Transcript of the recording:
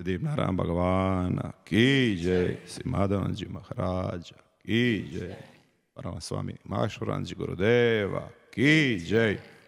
प्रदीप नारायण भगवान की जय। श्री माधवानंद जी महाराज की जय। परम स्वामी महाशुरान जी गुरुदेव की जय।